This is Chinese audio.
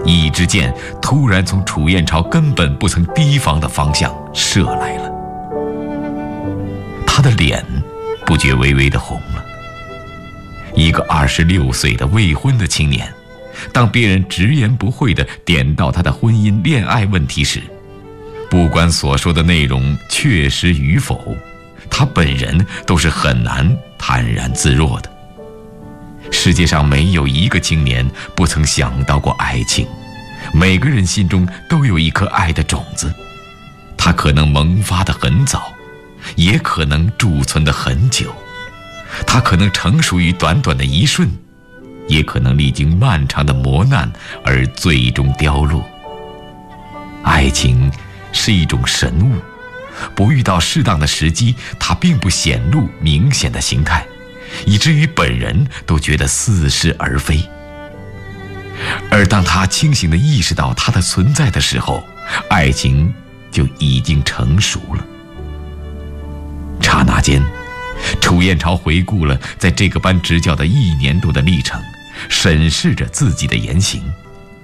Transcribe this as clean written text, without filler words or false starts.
一支箭突然从楚燕朝根本不曾提防的方向射来了。他的脸不觉微微的红了。一个26岁的未婚的青年，当别人直言不讳地点到他的婚姻恋爱问题时，不管所说的内容确实与否，他本人都是很难坦然自若的。世界上没有一个青年不曾想到过爱情，每个人心中都有一颗爱的种子，它可能萌发得很早，也可能贮存得很久，它可能成熟于短短的一瞬，也可能历经漫长的磨难而最终凋落。爱情是一种神物，不遇到适当的时机，它并不显露明显的形态，以至于本人都觉得似是而非。而当他清醒地意识到它的存在的时候，爱情就已经成熟了。刹那间，楚燕朝回顾了在这个班执教的1年多的历程，审视着自己的言行，